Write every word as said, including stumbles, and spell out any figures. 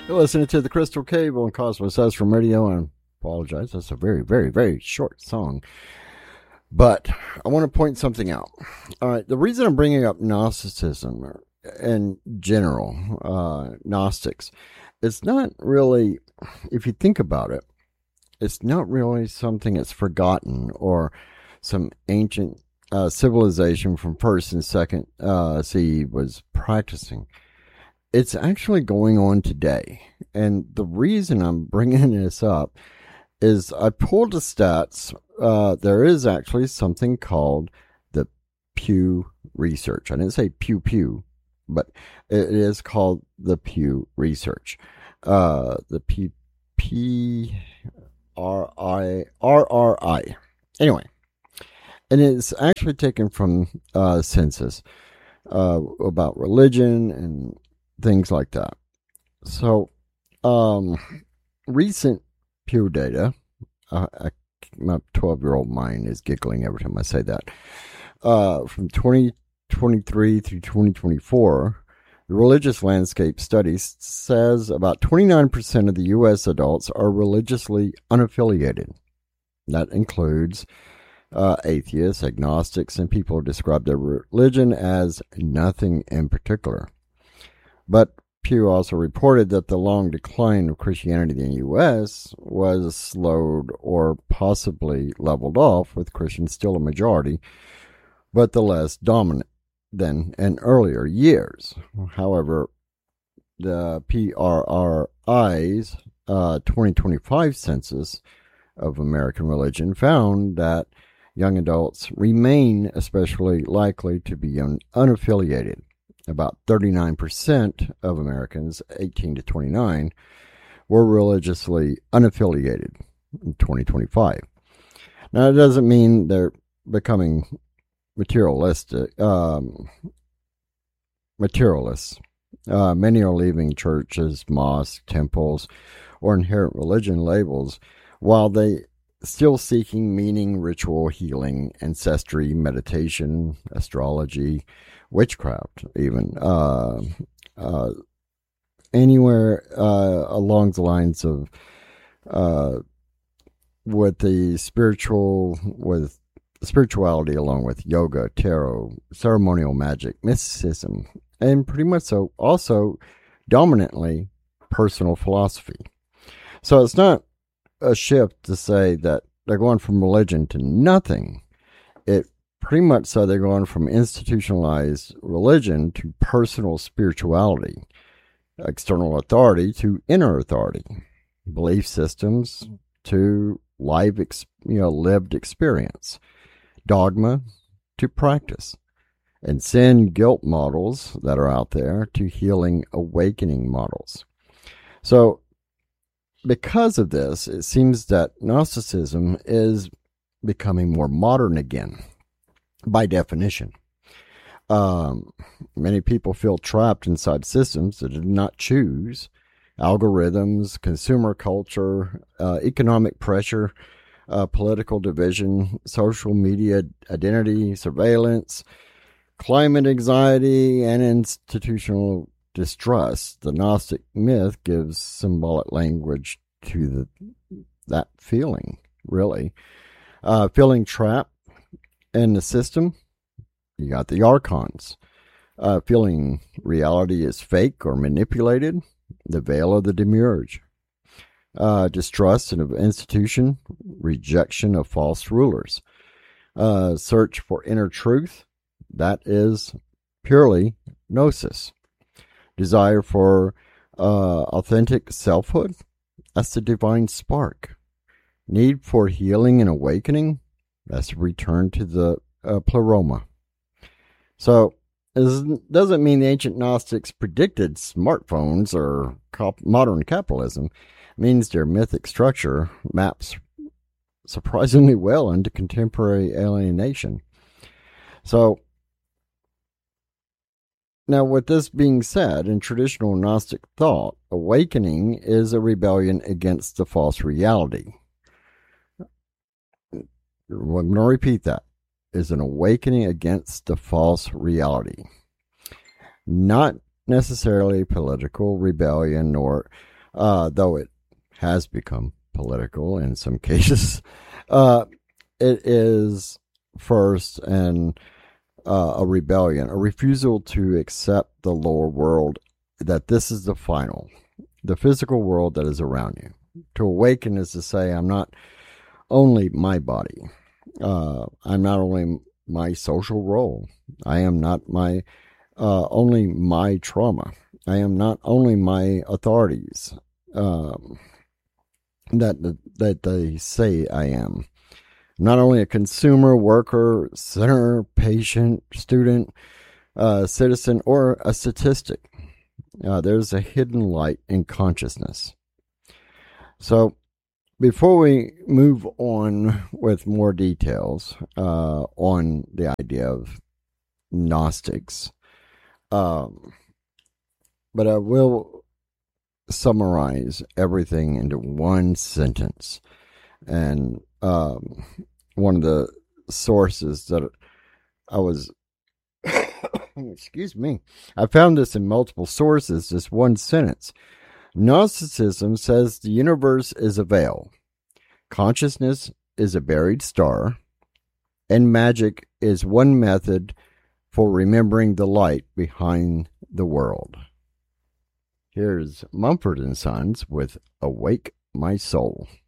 You're listening to the Crystal Cave on Cosmos Us from Radio, and I apologize. That's a very, very, very short song. But I want to point something out. All right, the reason I'm bringing up Gnosticism in general, uh, Gnostics, it's not really, if you think about it, it's not really something that's forgotten or some ancient uh, civilization from first and second uh, C E was practicing. It's actually going on today. And the reason I'm bringing this up is I pulled the stats. Uh, there is actually something called the Pew Research. I didn't say Pew Pew, but it is called the Pew Research. Uh, the P P R I R R I. Anyway, and it's actually taken from uh, census uh, about religion and things like that. So, um, recent Pew data, uh, I, my twelve-year-old mind is giggling every time I say that, uh, from twenty twenty-three through twenty twenty-four, the Religious Landscape Study says about twenty-nine percent of the U S adults are religiously unaffiliated. That includes uh, atheists, agnostics, and people who describe their religion as nothing in particular. But Pew also reported that the long decline of Christianity in the U S was slowed or possibly leveled off, with Christians still a majority, but the less dominant than in earlier years. However, the P R R I's uh, twenty twenty-five census of American religion found that young adults remain especially likely to be un- unaffiliated. About thirty-nine percent of Americans eighteen to twenty-nine were religiously unaffiliated in twenty twenty-five. Now, it doesn't mean they're becoming materialistic, um, materialists. Uh, many are leaving churches, mosques, temples, or inherent religion labels, while they still seeking meaning, ritual, healing, ancestry, meditation, astrology, witchcraft, even uh, uh, anywhere uh, along the lines of uh, with the spiritual, with spirituality, along with yoga, tarot, ceremonial magic, mysticism, and pretty much so also dominantly personal philosophy. So it's not a shift to say that they're going from religion to nothing. It pretty much so they're going from institutionalized religion to personal spirituality, external authority to inner authority, belief systems to live, ex, you know, lived experience, dogma to practice, and sin guilt models that are out there to healing awakening models. So, because of this, it seems that Gnosticism is becoming more modern again, by definition. Um, many people feel trapped inside systems that did not choose. Algorithms, consumer culture, uh, economic pressure, uh, political division, social media identity, surveillance, climate anxiety, and institutional distrust. The Gnostic myth gives symbolic language to the, that feeling, really. Uh, feeling trapped in the system, you got the archons. Uh, feeling reality is fake or manipulated, the veil of the demiurge. Uh, distrust of institution, rejection of false rulers. Uh, search for inner truth, that is purely gnosis. Desire for uh, authentic selfhood, that's the divine spark. Need for healing and awakening, that's a return to the uh, pleroma. So, this doesn't mean the ancient Gnostics predicted smartphones or cop- modern capitalism. It means their mythic structure maps surprisingly well into contemporary alienation. So, now, with this being said, in traditional Gnostic thought, awakening is a rebellion against the false reality. I'm going to repeat that. Is an awakening against the false reality. Not necessarily political rebellion or uh, though it has become political in some cases. Uh, it is first and uh, a rebellion, a refusal to accept the lower world, that this is the final, the physical world that is around you. To awaken is to say, I'm not only my body. Uh, I'm not only my social role. I am not my uh, only my trauma. I am not only my authorities um, that that they say I am. Not only a consumer, worker, sinner, patient, student, uh, citizen, or a statistic. Uh, there's a hidden light in consciousness. So, before we move on with more details uh, on the idea of Gnostics, um, but I will summarize everything into one sentence. And um, one of the sources that I was, excuse me, I found this in multiple sources, just one sentence. Gnosticism says the universe is a veil, consciousness is a buried star, and magic is one method for remembering the light behind the world. Here's Mumford and Sons with Awake My Soul.